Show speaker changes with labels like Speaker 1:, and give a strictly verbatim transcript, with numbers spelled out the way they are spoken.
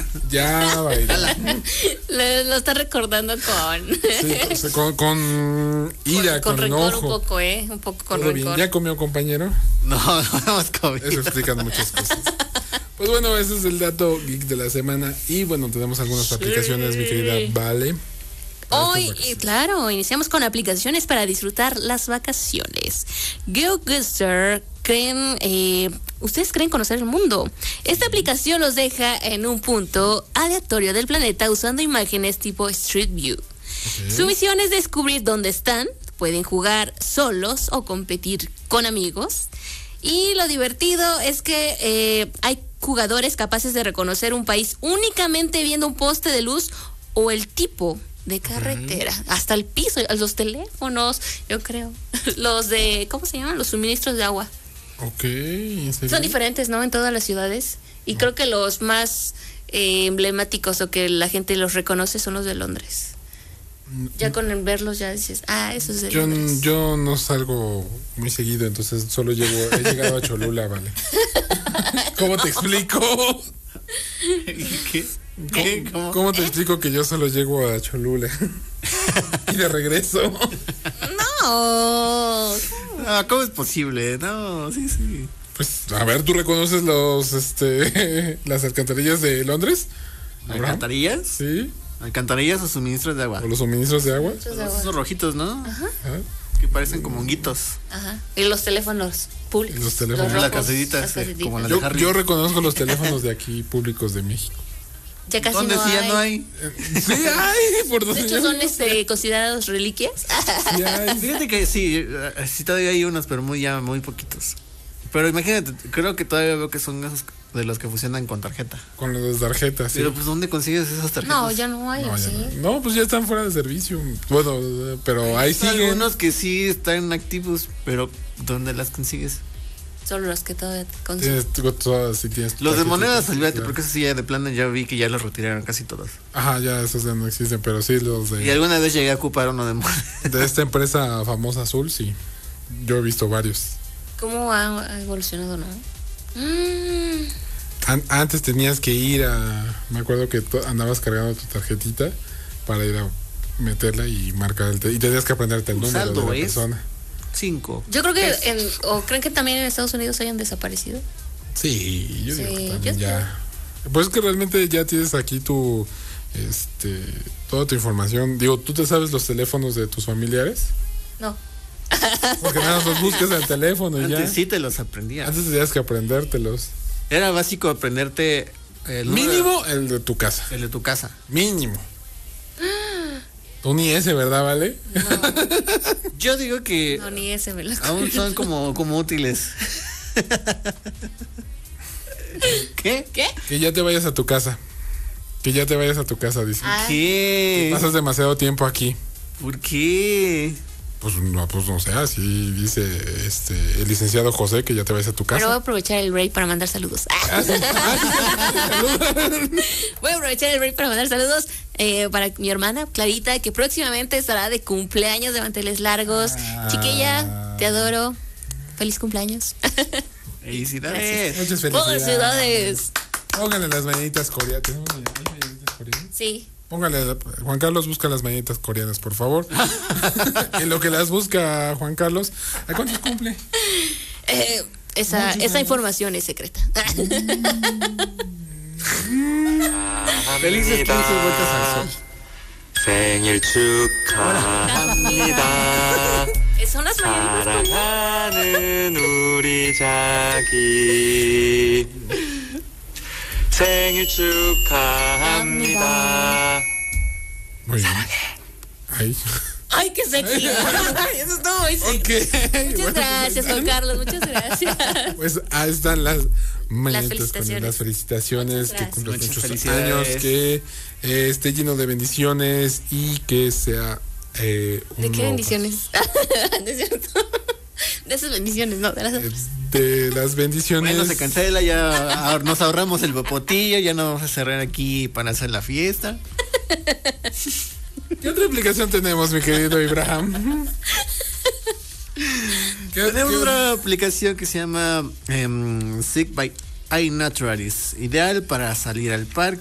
Speaker 1: Ya, baila.
Speaker 2: Lo, lo está recordando con...
Speaker 1: Sí, o sea, con, con ira,
Speaker 2: con,
Speaker 1: con,
Speaker 2: con rencor
Speaker 1: enojo.
Speaker 2: un poco, ¿eh? Un poco con
Speaker 1: ¿Todo bien?
Speaker 2: rencor.
Speaker 1: ¿Ya comió, compañero?
Speaker 3: No, no hemos comido.
Speaker 1: Eso explica muchas cosas. Pues bueno, ese es el dato geek de la semana. Y bueno, tenemos algunas
Speaker 2: Sí.
Speaker 1: aplicaciones, mi querida Vale.
Speaker 2: Hoy, eh, claro, iniciamos con aplicaciones para disfrutar las vacaciones. GeoGuessr, creen, eh, ustedes creen conocer el mundo. Esta aplicación los deja en un punto aleatorio del planeta usando imágenes tipo Street View.
Speaker 1: Okay.
Speaker 2: Su misión es descubrir dónde están, pueden jugar solos o competir con amigos. Y lo divertido es que eh, hay jugadores capaces de reconocer un país únicamente viendo un poste de luz o el tipo de carretera, uh-huh. hasta el piso, los teléfonos, yo creo, los de, ¿cómo se llaman? Los suministros de agua.
Speaker 1: Ok, ¿en serio?
Speaker 2: Son diferentes, ¿no? En todas las ciudades. Y oh. creo que los más eh, emblemáticos o que la gente los reconoce son los de Londres. Ya con verlos ya dices, ah, eso es de
Speaker 1: yo,
Speaker 2: Londres.
Speaker 1: Yo no salgo muy seguido, entonces solo llego, he llegado a Cholula, vale. ¿Cómo te explico?
Speaker 3: ¿Qué?
Speaker 1: ¿Qué? ¿Cómo, ¿Cómo te explico que yo solo llego a Cholula? Y de regreso.
Speaker 2: No.
Speaker 3: No, ¿cómo es posible? No, sí, sí.
Speaker 1: Pues, a ver, ¿tú reconoces los, este, las alcantarillas de Londres?
Speaker 3: ¿Alcantarillas?
Speaker 1: Sí.
Speaker 3: ¿Alcantarillas o suministros de agua?
Speaker 1: ¿O los suministros de agua?
Speaker 3: De agua. Esos rojitos, ¿no?
Speaker 2: Ajá.
Speaker 1: ¿Ah?
Speaker 3: Que parecen como honguitos.
Speaker 2: Ajá. Y los teléfonos públicos.
Speaker 1: Los teléfonos.
Speaker 2: Los
Speaker 3: las casetitas,
Speaker 2: las
Speaker 3: eh, como las
Speaker 1: yo,
Speaker 3: de Harry.
Speaker 1: yo reconozco los teléfonos de aquí públicos de México.
Speaker 2: Ya casi
Speaker 3: ¿Dónde
Speaker 2: no
Speaker 3: sí
Speaker 2: hay?
Speaker 3: ya no hay?
Speaker 1: Sí hay, por
Speaker 2: De hecho son este, considerados reliquias.
Speaker 1: Sí hay.
Speaker 3: Fíjate que sí, sí todavía hay unos, pero muy ya muy poquitos. Pero imagínate, creo que todavía veo que son esos de los que funcionan con tarjeta.
Speaker 1: Con las tarjetas, sí.
Speaker 3: Pero pues ¿dónde consigues esas tarjetas?
Speaker 2: No, ya no hay,
Speaker 1: No, ya
Speaker 2: ¿sí?
Speaker 1: no. No, pues ya están fuera de servicio. Bueno, pero ahí
Speaker 3: Hay
Speaker 1: siguen.
Speaker 3: algunos que sí están activos, pero ¿dónde las consigues?
Speaker 2: Solo los que todavía consiguen.
Speaker 1: Tienes todas, sí tienes.
Speaker 3: Los de monedas,
Speaker 1: claro.
Speaker 3: olvídate, porque eso sí ya de plano ya vi que ya los retiraron casi todos.
Speaker 1: Ajá, ya esos ya no existen, pero sí los de.
Speaker 3: Y alguna vez llegué a ocupar uno de monedas.
Speaker 1: De esta empresa famosa azul, sí. Yo he visto varios.
Speaker 2: ¿Cómo ha evolucionado, no? Mm.
Speaker 1: An- antes tenías que ir a. Me acuerdo que to- andabas cargando tu tarjetita para ir a meterla y marcar el. Te- y tenías que aprenderte el número
Speaker 3: Saldo
Speaker 1: de la
Speaker 3: es
Speaker 1: persona.
Speaker 3: Cinco.
Speaker 2: Yo creo que,
Speaker 3: Es.
Speaker 2: en, o creen que también en Estados Unidos hayan desaparecido.
Speaker 1: Sí, yo
Speaker 2: Sí,
Speaker 1: digo que también
Speaker 2: yo
Speaker 1: ya. Pues es que realmente ya tienes aquí tu. Este. Toda tu información. Digo, ¿tú te sabes los teléfonos de tus familiares?
Speaker 2: No.
Speaker 1: Porque nada más los buscas en el teléfono y
Speaker 3: Antes
Speaker 1: ya.
Speaker 3: sí te los aprendía.
Speaker 1: Antes tenías que aprendértelos.
Speaker 3: Era básico aprenderte el
Speaker 1: Mínimo
Speaker 3: número-
Speaker 1: el de tu casa.
Speaker 3: el de tu casa.
Speaker 1: Mínimo. Tú ni ese, ¿verdad, Vale?
Speaker 2: No,
Speaker 3: Yo digo que
Speaker 2: no ni ese me lo
Speaker 3: aún son como, como útiles. ¿Qué?
Speaker 2: ¿Qué?
Speaker 1: Que ya te vayas a tu casa. Que ya te vayas a tu casa, dice.
Speaker 2: Ah.
Speaker 3: ¿Qué?
Speaker 1: Pasas demasiado tiempo aquí.
Speaker 3: ¿Por qué?
Speaker 1: Pues no, pues no sé, así dice este el licenciado José, que ya te vayas a tu
Speaker 2: Pero voy a
Speaker 1: casa.
Speaker 2: aprovechar el break para mandar saludos.
Speaker 1: Ah, sí. Ah, sí.
Speaker 2: Voy a aprovechar el break para mandar saludos eh, para mi hermana Clarita, que próximamente estará de cumpleaños de manteles largos.
Speaker 1: Ah.
Speaker 2: Chiquilla, te adoro. Feliz cumpleaños.
Speaker 3: Felicidades.
Speaker 1: Muchas felicidades.
Speaker 2: Felicidades.
Speaker 1: Póngale las mañanitas coreanas. ¿Tenemos mañanitas coreanas?
Speaker 2: Sí.
Speaker 1: Póngale, Juan Carlos, busca las mañanitas coreanas, por favor. En lo que las busca Juan Carlos, ¿a cuántos cumple?
Speaker 2: Eh, esa, esa información es secreta.
Speaker 3: Felices quince vueltas al sol.
Speaker 4: 생일 축하합니다.
Speaker 2: Son las mañanitas.
Speaker 4: 사랑하는 우리 자기 생일 축하합니다.
Speaker 1: Muy bien. Ay.
Speaker 2: Ay, qué sexy. Eso estuvo muy sexy.
Speaker 1: Okay.
Speaker 2: Muchas
Speaker 1: Bueno,
Speaker 2: gracias, Juan Carlos. Muchas gracias.
Speaker 1: Pues ahí están las mañanitas
Speaker 2: felicitaciones.
Speaker 1: con las felicitaciones,
Speaker 2: Muchas
Speaker 1: que
Speaker 2: gracias.
Speaker 1: cumplan
Speaker 3: Muchas
Speaker 1: muchos
Speaker 3: felicidades.
Speaker 1: años, que eh, esté lleno de bendiciones y que sea eh, un
Speaker 2: ¿De qué
Speaker 1: nuevo
Speaker 2: bendiciones? ¿No es cierto? De esas bendiciones, no, de las...
Speaker 1: paso. De las bendiciones.
Speaker 3: Bueno, se cancela, ya nos ahorramos el bopotillo, ya no vamos a cerrar aquí para hacer la fiesta.
Speaker 1: ¿Qué otra aplicación tenemos, mi querido Ibrahim? ¿Qué-
Speaker 3: Tenemos
Speaker 1: qué-
Speaker 3: otra aplicación que se llama um, Sick by iNaturalist, ideal para salir al parque